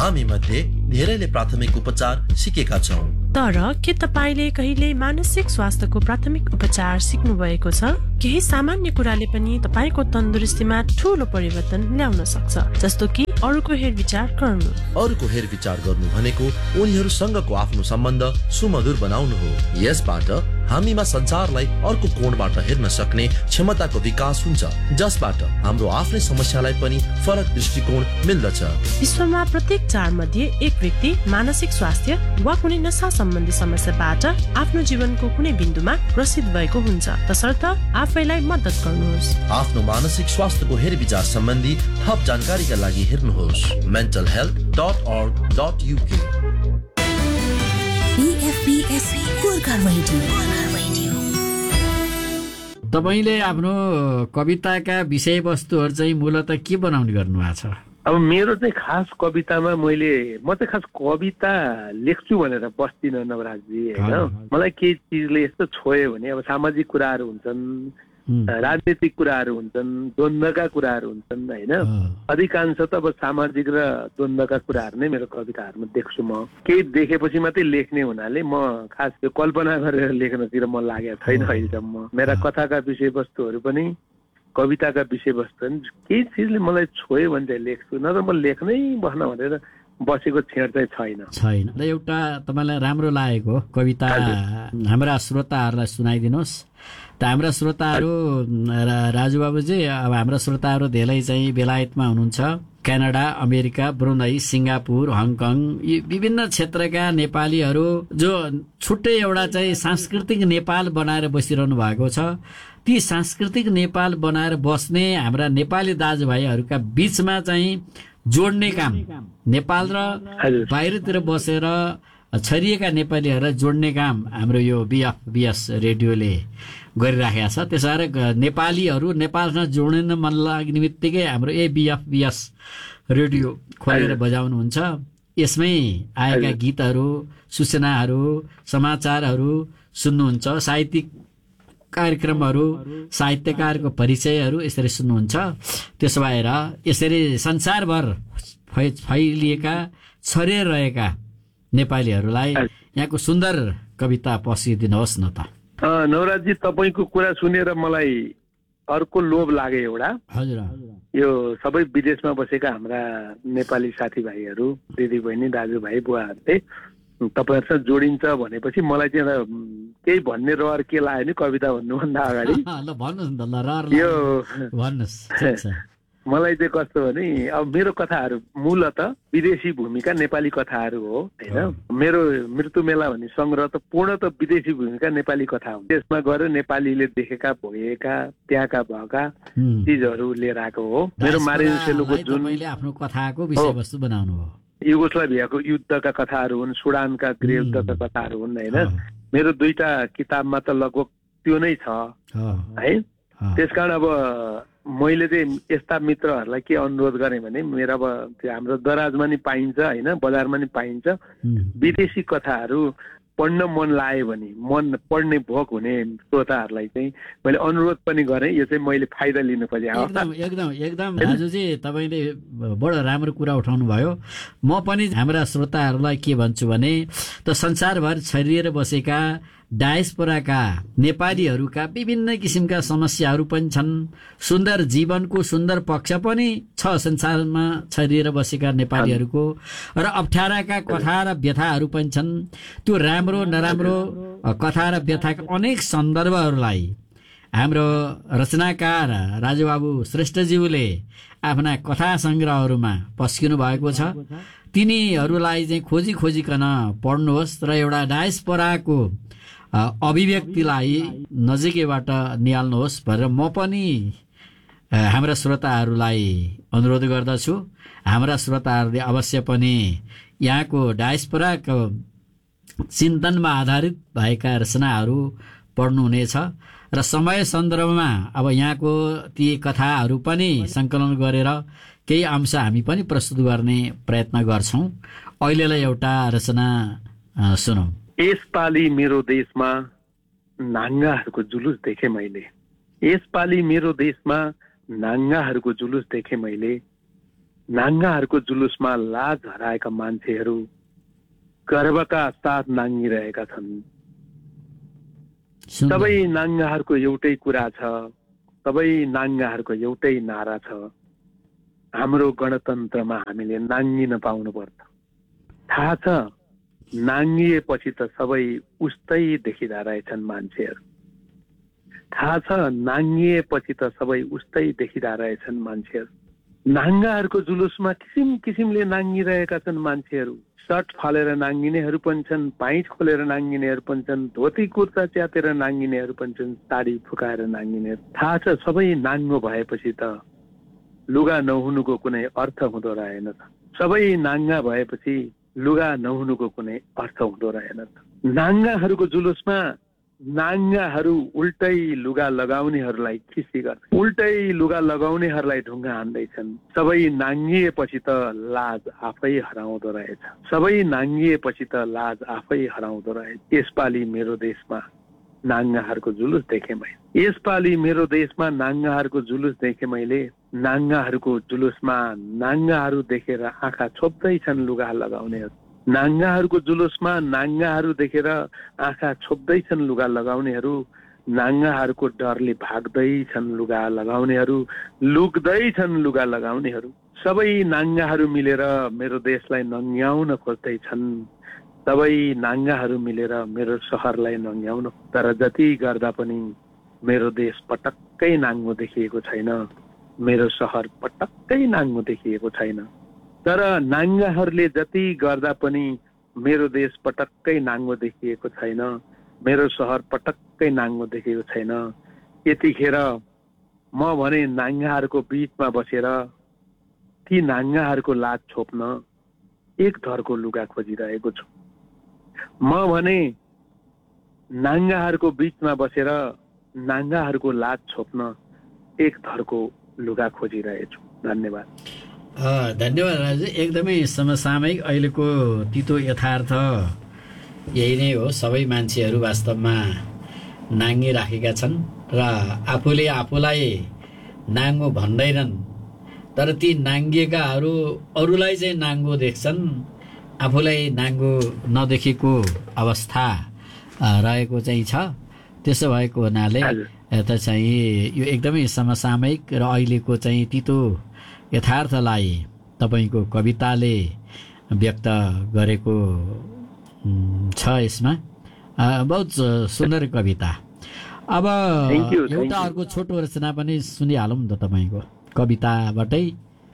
हामी मध्ये धेरैले प्राथमिक उपचार सिकेका छौं। तर के तपाईले कहिले मानसिक स्वास्थ्यको प्राथमिक उपचार सिक्नु भएको छ? केही सामान्य कुराले पनि तपाईको तन्दुरुस्तीमा ठूलो परिवर्तन ल्याउन सक्छ, जस्तो कि अरूको हेरविचार गर्नु। अरूको हेरविचार गर्नु भनेको उनीहरूसँगको आफ्नो सम्बन्ध सुमधुर बनाउनु हो। यसबाट हामीमा संसारलाई अर्को कोणबाट हेर्न सक्ने क्षमताको विकास हुन्छ, जसबाट हाम्रो आफ्नै समस्यालाई पनि फरक दृष्टिकोण मिल्दछ। विश्वमा प्रत्येक 4 मध्ये 1 व्यक्ति मानसिक स्वास्थ्य वा कुनै नशा सम्बन्धी समस्याबाट आफ्नो जीवनको कुनै बिन्दुमा ग्रसित भएको हुन्छ। तसर्थ आफैलाई मद्दत गर्नुहोस्। आफ्नो मानसिक स्वास्थ्यको हेरविचार सम्बन्धी थप जानकारीका लागि हेर्नुहोस् mentalhealth.org.uk। तपाईले आफ्नो कविताका विषयवस्तुहरू चाहिँ मूलतः के बनाउने गर्नुभएको छ? अब मेरो चाहिँ खास कवितामा म चाहिँ खास कविता लेख्छु भनेर बस्दिनँ नवराजजी, होइन। मलाई केही चिजले यस्तो छोयो भने अब सामाजिक कुराहरू हुन्छन्, राजनीतिक कुराहरू हुन्छन्, द्वन्द्वका कुराहरू हुन्छन्, होइन। अधिकांश त अब सामाजिक र द्वन्द्वका कुराहरू नै मेरो कविताहरूमा देख्छु। म केही देखेपछि मात्रै लेख्ने हुनाले म खास त्यो कल्पना गरेर लेख्नतिर मन लागेको छैन अहिलेसम्म। मेरा कथाका विषयवस्तुहरू पनि कविताका विषयवस्तु केही चिजले मलाई छोयो भने चाहिँ लेख्छु, नत्र म लेख्नै बस्न भनेर बसेको छेड चाहिँ छैन। एउटा तपाईँलाई राम्रो लागेको कविता हाम्रा श्रोताहरूलाई सुनाइदिनुहोस्। त हाम्रा श्रोताहरू राजुबाबुजी, अब हाम्रा श्रोताहरू धेरै चाहिँ बेलायतमा हुनुहुन्छ, Canada, America, Brunei, Singapore, Hong Kong, यी विभिन्न क्षेत्रका नेपालीहरू जो छुट्टै एउटा चाहिँ सांस्कृतिक नेपाल बनाएर बसिरहनु भएको छ। ती सांस्कृतिक नेपाल बनाएर बस्ने हाम्रा नेपाली दाजुभाइहरूका बीचमा चाहिँ जोड्ने काम, नेपाल र बाहिरतिर बसेर छरिएका नेपालीहरूलाई जोड्ने काम हाम्रो यो BFBS रेडियोले गरिराखेका छ। त्यसैले नेपालीहरू नेपालसँग जोड्न मन लाग्ने बित्तिकै हाम्रो BFBS रेडियो खोलेर बजाउनुहुन्छ। यसमै आएका गीतहरू, सूचनाहरू, समाचारहरू सुन्नुहुन्छ, साहित्यिक कार्यक्रमहरू, साहित्यकारको परिचयहरू यसरी सुन्नुहुन्छ। त्यसो भएर यसरी संसारभर फैलिएका छरिएर रहेका नेपालीहरूलाई यहाँको सुन्दर कविता पसिदिनुहोस् न त। नवराजजी, तपाईँको कुरा सुनेर मलाई अर्को लोभ लाग्यो एउटा। हजुर, यो सबै विदेशमा बसेका हाम्रा नेपाली साथीभाइहरू, दिदीबहिनी, दाजुभाइ, बुवाहरूले तपाईँहरूसँग जोडिन्छ भनेपछि मलाई चाहिँ केही भन्ने रहर के लाग्यो नि कविता भन्नुभन्दा अगाडि यो मलाई चाहिँ कस्तो भने अब मेरो कथाहरू मूलत विदेशी भूमिका नेपाली कथाहरू हो, होइन। मेरो मृत्यु मेला भन्ने सङ्ग्रह त पूर्णत विदेशी भूमिका नेपाली कथा हो। त्यसमा गएर नेपालीले देखेका, भोगेका, त्यहाँका भएका चिजहरू लिएर आएको हो। मेरो मारिन सेलुको जुन आफ्नो कथाको विषयवस्तु बनाउनु हो, युगोस्लाभियाको युद्धका कथाहरू हुन्, सुडानका गृहयुद्धका कथाहरू हुन्, होइन। मेरो 2टा किताबमा त लगभग त्यो नै छ, है। त्यसकारण अब मैले चाहिँ यस्ता मित्रहरूलाई के अनुरोध गरेँ भने मेरो अब त्यो हाम्रो दराजमा नि पाइन्छ, होइन, बजारमा नि पाइन्छ, विदेशी कथाहरू पढ्न मन लाग्यो भने मन पढ्ने भोक हुने श्रोताहरूलाई चाहिँ मैले अनुरोध पनि गरेँ। यो चाहिँ मैले फाइदा लिनु खोजेँ। एकदम दाजुजी, तपाईँले बडो राम्रो कुरा उठाउनु भयो। म पनि हाम्रा श्रोताहरूलाई के भन्छु भने त संसारभर छरिएर बसेका डायस्पोराका नेपालीहरूका विभिन्न किसिमका समस्याहरू पनि छन्, सुन्दर जीवनको सुन्दर पक्ष पनि छ संसारमा छरिएर बसेका नेपालीहरूको, र अप्ठ्याराका कथा र व्यथाहरू पनि छन्। त्यो राम्रो नराम्रो कथा र व्यथाका अनेक सन्दर्भहरूलाई हाम्रो रचनाकार राजुबाबु श्रेष्ठज्यूले आफ्ना कथा सङ्ग्रहहरूमा पस्किनु भएको छ। तिनीहरूलाई चाहिँ खोजिकन पढ्नुहोस् र एउटा डायस्पोराको अभिव्यक्तिलाई नजिकैबाट निहाल्नुहोस् भनेर म पनि हाम्रा श्रोताहरूलाई अनुरोध गर्दछु। हाम्रा श्रोताहरूले अवश्य पनि यहाँको डायस्पोराको चिन्तनमा आधारित भएका रचनाहरू पढ्नुहुनेछ र समय सन्दर्भमा अब यहाँको ती कथाहरू पनि सङ्कलन गरेर केही अंश हामी पनि प्रस्तुत गर्ने प्रयत्न गर्छौं। अहिलेलाई एउटा रचना सुनौं। यसपालि मेरो देशमा नाङ्गाहरूको जुलुस देखेँ मैले, यसपालि मेरो देशमा नाङ्गाहरूको जुलुस देखेँ मैले, नाङ्गाहरूको जुलुसमा लाज हराएका मान्छेहरू गर्वका साथ नाङ्गिरहेका छन्। सबै नाङ्गाहरूको एउटै कुरा छ, सबै नाङ्गाहरूको एउटै नारा छ, हाम्रो गणतन्त्रमा हामीले नाङ्गिन पाउनुपर्छ। थाहा छ, नाङ्गिएपछि त सबै उस्तै देखिँदा रहेछन् मान्छेहरू। थाहा छ, नाङ्गिएपछि त सबै उस्तै देखिँदा रहेछन् मान्छेहरू। नाङ्गाहरूको जुलुसमा किसिम किसिमले नाङ्गिरहेका छन् मान्छेहरू। सर्ट फालेर नाङ्गिनेहरू पनि छन्, पाइँट खोलेर नाङ्गिनेहरू पनि छन्, धोती कुर्ता च्यातेर नाङ्गिनेहरू पनि छन्, साडी फुकाएर नाङ्गिनेहरू। थाहा छ, सबै नाङ्गो भएपछि त लुगा नहुनुको कुनै अर्थ हुँदो रहेनछ। सबै नाङ्गा भएपछि लुगा नहुनुको कुनै अर्थ हुँदो रहेनछ। नाङ्गाहरूको जुलुसमा नाङ्गाहरू उल्टै लुगा लगाउनेहरूलाई खिसी गर्छ, उल्टै लुगा लगाउनेहरूलाई ढुङ्गा हान्दैछन्। सबै नाङ्गिएपछि त लाज आफै हराउँदो रहेछ, सबै नाङ्गिएपछि त लाज आफै हराउँदो रहेछ। यसपालि मेरो देशमा नाङ्गाहरूको जुलुस देखेँ मैले, यसपालि मेरो देशमा नाङ्गाहरूको जुलुस देखेँ मैले। नाङ्गाहरूको जुलुसमा नाङ्गाहरू देखेर आँखा छोप्दैछन् लुगा लगाउनेहरू, नाङ्गाहरूको जुलुसमा नाङ्गाहरू देखेर आँखा छोप्दैछन् लुगा लगाउनेहरू। नाङ्गाहरूको डरले भाग्दैछन् लुगा लगाउनेहरू, लुक्दैछन् लुगा लगाउनेहरू। सबै नाङ्गाहरू मिलेर मेरो देशलाई नङ्ग्याउन खोज्दैछन्, सबै नाङ्गाहरू मिलेर मेरो सहरलाई नङ्ग्याउन। तर जति गर्दा पनि मेरो देश पटक्कै नाङ्गो देखिएको छैन, मेरो सहर पटक्कै नाङ्गो देखिएको छैन। तर नाङ्गाहरूले जति गर्दा पनि मेरो देश पटक्कै नाङ्गो देखिएको छैन, मेरो सहर पटक्कै नाङ्गो देखिएको छैन। यतिखेर म भने नाङ्गाहरूको बिचमा बसेर ती नाङ्गाहरूको लाज छोप्न एक थरको लुगा खोजिरहेको छु। म भने नाङ्गाहरूको बिचमा बसेर नाङ्गाहरूको लाज छोप्न एक थरको लुगा खोजिरहेछु। धन्यवाद। धन्यवाद राजु। एकदमै समसामयिक अहिलेको तितो यथार्थ यही नै हो। सबै मान्छेहरू वास्तवमा नाङ्गिराखेका छन् र आफूले आफूलाई नाङ्गो भन्दैनन्, तर ती नाङ्गिएकाहरू अरूलाई चाहिँ नाङ्गो देख्छन्, आफूलाई नाङ्गो नदेखेको अवस्था रहेको चाहिँ छ। त्यसो भएको हुनाले त चाहिँ यो एकदमै समसामयिक र अहिलेको चाहिँ तितो यथार्थलाई तपाईँको कविताले व्यक्त गरेको छ। यसमा बहुत सुन्दर कविता। अब एउटा अर्को छोटो रचना पनि सुनिहालौँ न त तपाईँको कविताबाटै।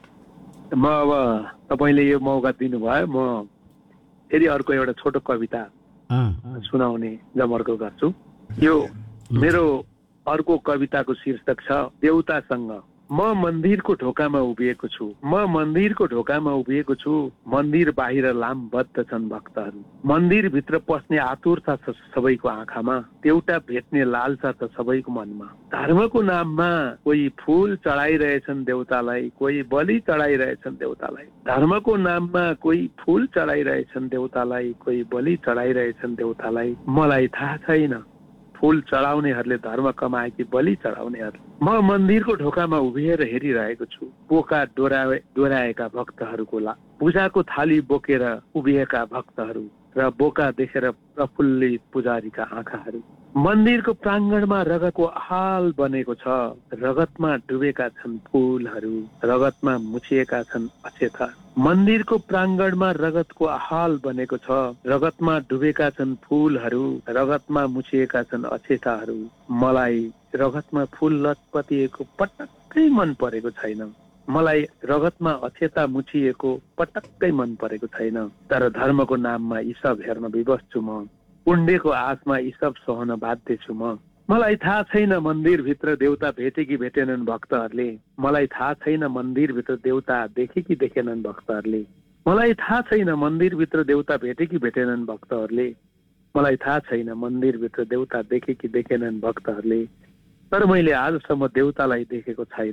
म अब तपाईँले यो मौका दिनुभयो, म फेरि अर्को एउटा छोटो कविता सुनाउने जमर्को गर्छु। यो मेरो अर्को कविताको शीर्षक छ देउतासँग। म मन्दिरको ढोकामा उभिएको छु, म मन्दिरको ढोकामा उभिएको छु, मन्दिर बाहिर लामबद्ध छन् भक्तहरू, मन्दिरभित्र पस्ने आतुरता छ सबैको आँखामा, देउता भेट्ने लालसा छ सबैको मनमा। धर्मको नाममा कोही फूल चढाइरहेछन् देउतालाई, कोही बलि चढाइरहेछन् देउतालाई। धर्मको नाममा कोही फूल चढाइरहेछन् देउतालाई, कोही बलि चढाइरहेछन् देउतालाई। मलाई थाहा छैन फूल चढाउनेहरूले धर्म कमाए कि बलि चढाउनेहरूले। म मन्दिरको ढोकामा उभिएर हेरिरहेको छु, बोका डोराएका भक्तहरूको पूजाको थाली बोकेर उभिएका भक्तहरू र बोका देखेर प्रफुल्लित पुजारीका आँखाहरू। मन्दिरको प्राङ्गणमा रगतको हाल बनेको छ, रगतमा डुबेका छन् फूलहरू, रगतमा मुछिएका छन् अक्षता। मन्दिरको प्राङ्गणमा रगतको हाल बनेको छ, रगतमा डुबेका छन् फूलहरू, रगतमा मुछिएका छन् अक्षताहरू। मलाई रगतमा फूल लटपटिएको पटक्कै मन परेको छैन, मलाई रगतमा अक्षता मुछिएको पटक्कै मन परेको छैन। तर धर्मको नाममा यी सब हेर्न विवश छु म, पुण्यको आशमा यी सब सहन बाध्य छु म। मलाई थाहा छैन मन्दिरभित्र देउता भेटे कि भेटेनन् भक्तहरूले, मलाई थाहा छैन मन्दिरभित्र देउता देखे कि देखेनन् भक्तहरूले, मलाई थाहा छैन मन्दिरभित्र देउता भेटे कि भेटेनन् भक्तहरूले, मलाई थाहा छैन मन्दिरभित्र देउता देखे कि देखेनन् भक्तहरूले। तर मैले आजसम्म देउतालाई देखेको छैन,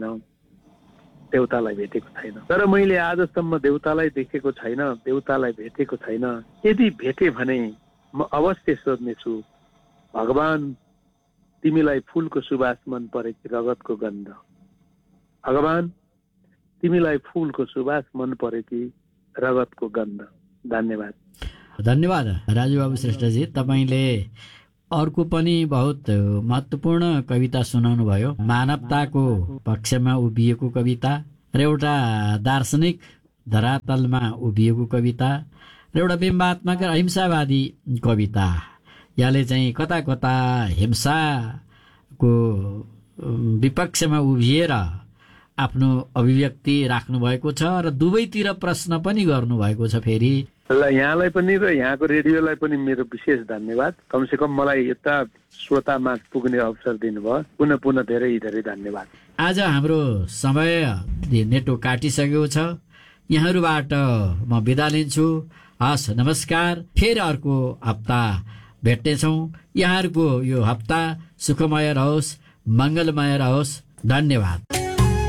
देउतालाई भेटेको छैन। तर मैले आजसम्म देउतालाई देखेको छैन, देउतालाई भेटेको छैन। यदि भेटे भने म अवश्य सोध्नेछु, भगवान तिमीलाई फूलको सुवास मन परे कि रगतको गन्ध? भगवान तिमीलाई फूलको सुवास मन पर्यो कि रगतको गन्ध। धन्यवाद। धन्यवाद राजु बाबु श्रेष्ठजी, तपाईँले अर्को पनि बहुत महत्त्वपूर्ण कविता सुनाउनु भयो। मानवताको पक्षमा उभिएको कविता र एउटा दार्शनिक धरातलमा उभिएको कविता र एउटा बिम्बात्मक र अहिंसावादी कविता। यसले चाहिँ कता कता हिंसाको विपक्षमा उभिएर आफ्नो अभिव्यक्ति राख्नुभएको छ र दुवैतिर प्रश्न पनि गर्नुभएको छ। फेरि ल यहाँलाई पनि र यहाँको रेडियोलाई पनि मेरो विशेष धन्यवाद। कमसेकम मलाई यता श्रोतामा पुग्ने अवसर दिनुभयो। पुनः पुनः धेरै धेरै धन्यवाद। आज हाम्रो समय नेटो काटिसकेको छ। यहाँहरूबाट म बिदा लिन्छु। हस्, नमस्कार। फेरि अर्को हप्ता भेट्नेछौँ। यहाँहरूको यो हप्ता सुखमय रहोस्, मङ्गलमय रहोस्। धन्यवाद।